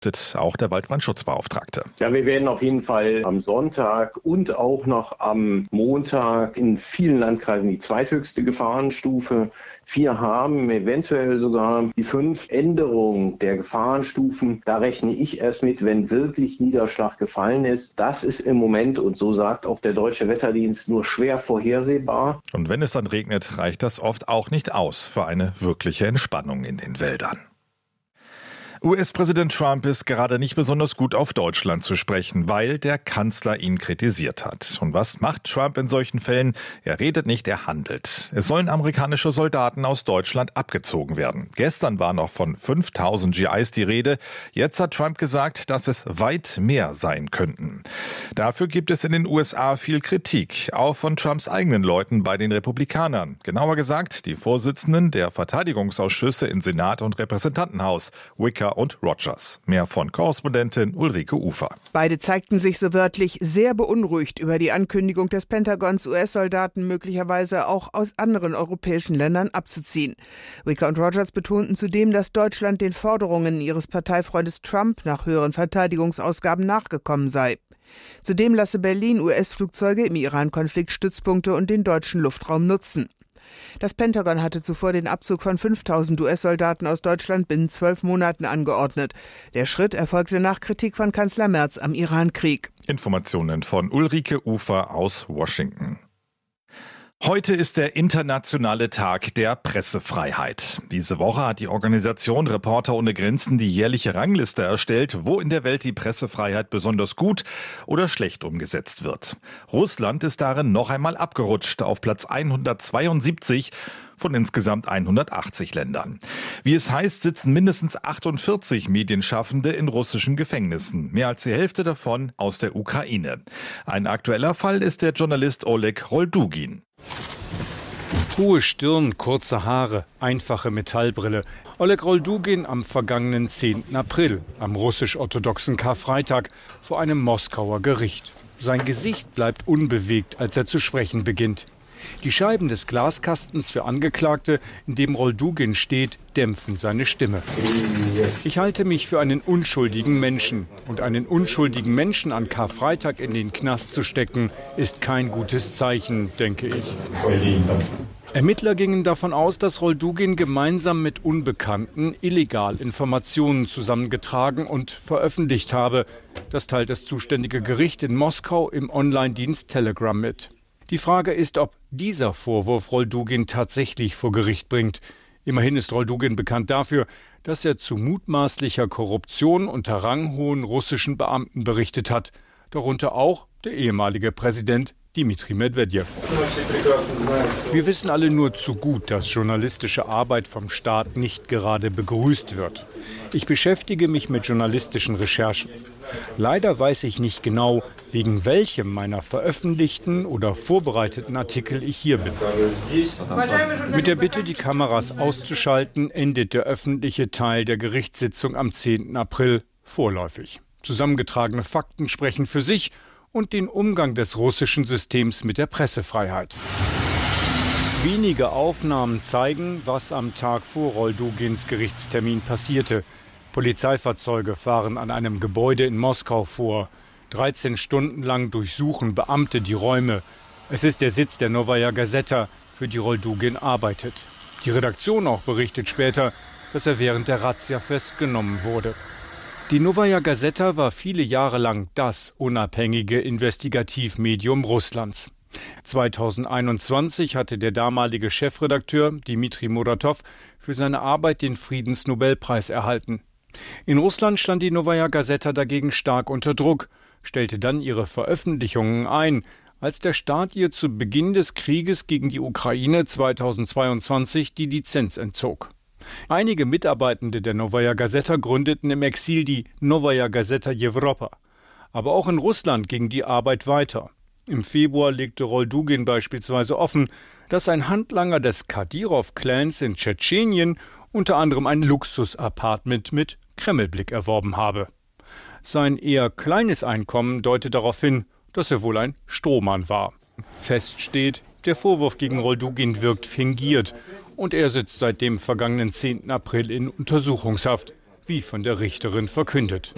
auch der Waldbrandschutzbeauftragte. Ja, wir werden auf jeden Fall am Sonntag und auch noch am Montag in vielen Landkreisen die zweithöchste Gefahrenstufe 4 haben, eventuell sogar die 5. Änderung der Gefahrenstufen. Da rechne ich erst mit, wenn wirklich Niederschlag gefallen ist. Das ist im Moment, und so sagt auch der Deutsche Wetterdienst, nur schwer vorhersehbar. Und wenn es dann regnet, reicht das oft auch nicht aus für eine wirkliche Entspannung in den Wäldern. US-Präsident Trump ist gerade nicht besonders gut auf Deutschland zu sprechen, weil der Kanzler ihn kritisiert hat. Und was macht Trump in solchen Fällen? Er redet nicht, er handelt. Es sollen amerikanische Soldaten aus Deutschland abgezogen werden. Gestern war noch von 5000 GIs die Rede. Jetzt hat Trump gesagt, dass es weit mehr sein könnten. Dafür gibt es in den USA viel Kritik, auch von Trumps eigenen Leuten bei den Republikanern. Genauer gesagt, die Vorsitzenden der Verteidigungsausschüsse in Senat und Repräsentantenhaus, Wicker und Rogers. Mehr von Korrespondentin Ulrike Ufer. Beide zeigten sich so wörtlich sehr beunruhigt über die Ankündigung des Pentagons, US-Soldaten möglicherweise auch aus anderen europäischen Ländern abzuziehen. Wicker und Rogers betonten zudem, dass Deutschland den Forderungen ihres Parteifreundes Trump nach höheren Verteidigungsausgaben nachgekommen sei. Zudem lasse Berlin US-Flugzeuge im Iran-Konflikt Stützpunkte und den deutschen Luftraum nutzen. Das Pentagon hatte zuvor den Abzug von 5000 US-Soldaten aus Deutschland binnen 12 Monaten angeordnet. Der Schritt erfolgte nach Kritik von Kanzler Merz am Iran-Krieg. Informationen von Ulrike Ufer aus Washington. Heute ist der internationale Tag der Pressefreiheit. Diese Woche hat die Organisation Reporter ohne Grenzen die jährliche Rangliste erstellt, wo in der Welt die Pressefreiheit besonders gut oder schlecht umgesetzt wird. Russland ist darin noch einmal abgerutscht auf Platz 172 von insgesamt 180 Ländern. Wie es heißt, sitzen mindestens 48 Medienschaffende in russischen Gefängnissen, mehr als die Hälfte davon aus der Ukraine. Ein aktueller Fall ist der Journalist Oleg Roldugin. Hohe Stirn, kurze Haare, einfache Metallbrille. Oleg Roldugin am vergangenen 10. April, am russisch-orthodoxen Karfreitag, vor einem Moskauer Gericht. Sein Gesicht bleibt unbewegt, als er zu sprechen beginnt. Die Scheiben des Glaskastens für Angeklagte, in dem Roldugin steht, dämpfen seine Stimme. Ich halte mich für einen unschuldigen Menschen. Und einen unschuldigen Menschen an Karfreitag in den Knast zu stecken, ist kein gutes Zeichen, denke ich. Ermittler gingen davon aus, dass Roldugin gemeinsam mit Unbekannten illegal Informationen zusammengetragen und veröffentlicht habe. Das teilt das zuständige Gericht in Moskau im Online-Dienst Telegram mit. Die Frage ist, ob dieser Vorwurf Roldugin tatsächlich vor Gericht bringt. Immerhin ist Roldugin bekannt dafür, dass er zu mutmaßlicher Korruption unter ranghohen russischen Beamten berichtet hat. Darunter auch der ehemalige Präsident Dmitri Medvedev. Wir wissen alle nur zu gut, dass journalistische Arbeit vom Staat nicht gerade begrüßt wird. Ich beschäftige mich mit journalistischen Recherchen. Leider weiß ich nicht genau, wegen welchem meiner veröffentlichten oder vorbereiteten Artikel ich hier bin. Mit der Bitte, die Kameras auszuschalten, endet der öffentliche Teil der Gerichtssitzung am 10. April vorläufig. Zusammengetragene Fakten sprechen für sich und den Umgang des russischen Systems mit der Pressefreiheit. Wenige Aufnahmen zeigen, was am Tag vor Roldugins Gerichtstermin passierte. Polizeifahrzeuge fahren an einem Gebäude in Moskau vor. 13 Stunden lang durchsuchen Beamte die Räume. Es ist der Sitz der Novaya Gazeta, für die Roldugin arbeitet. Die Redaktion auch berichtet später, dass er während der Razzia festgenommen wurde. Die Novaya Gazeta war viele Jahre lang das unabhängige Investigativmedium Russlands. 2021 hatte der damalige Chefredakteur Dmitri Muratov für seine Arbeit den Friedensnobelpreis erhalten. In Russland stand die Novaya Gazeta dagegen stark unter Druck, stellte dann ihre Veröffentlichungen ein, als der Staat ihr zu Beginn des Krieges gegen die Ukraine 2022 die Lizenz entzog. Einige Mitarbeitende der Novaya Gazeta gründeten im Exil die Novaya Gazeta Europa. Aber auch in Russland ging die Arbeit weiter. Im Februar legte Roldugin beispielsweise offen, dass ein Handlanger des Kadyrov-Clans in Tschetschenien unter anderem ein Luxus-Apartment mit Kremlblick erworben habe. Sein eher kleines Einkommen deutet darauf hin, dass er wohl ein Strohmann war. Fest steht, der Vorwurf gegen Roldugin wirkt fingiert und er sitzt seit dem vergangenen 10. April in Untersuchungshaft, wie von der Richterin verkündet.